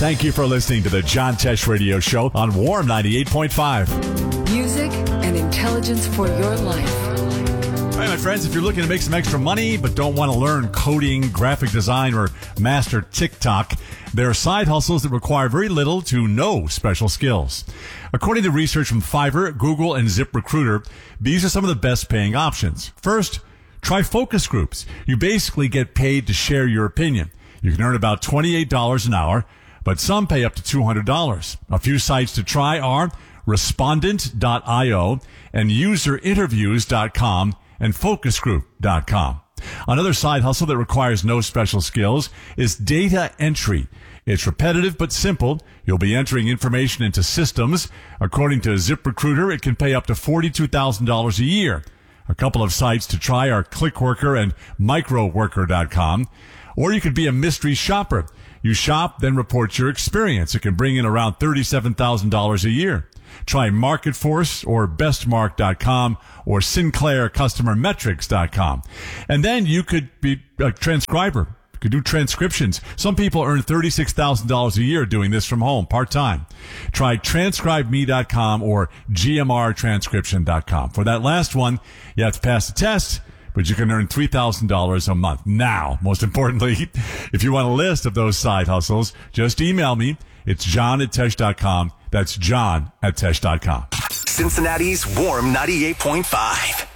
Thank you for listening to the John Tesh Radio Show on Warm 98.5. Music and intelligence for your life. All right, my friends, if you're looking to make some extra money but don't want to learn coding, graphic design, or master TikTok, there are side hustles that require very little to no special skills. According to research from Fiverr, Google, and ZipRecruiter, these are some of the best paying options. First, try focus groups. You basically get paid to share your opinion. You can earn about $28 an hour, but some pay up to $200. A few sites to try are Respondent.io and UserInterviews.com and FocusGroup.com. Another side hustle that requires no special skills is data entry. It's repetitive but simple. You'll be entering information into systems. According to ZipRecruiter, it can pay up to $42,000 a year. A couple of sites to try are ClickWorker and MicroWorker.com. Or you could be a mystery shopper. You shop, then report your experience. It can bring in around $37,000 a year. Try MarketForce or BestMark.com or SinclairCustomerMetrics.com. And then you could be a transcriber. You could do transcriptions. Some people earn $36,000 a year doing this from home, part-time. Try TranscribeMe.com or GMRTranscription.com. For that last one, you have to pass the test, but you can earn $3,000 a month. Now, most importantly, if you want a list of those side hustles, just email me. It's john@tesh.com. That's john@tesh.com. Cincinnati's Warm 98.5.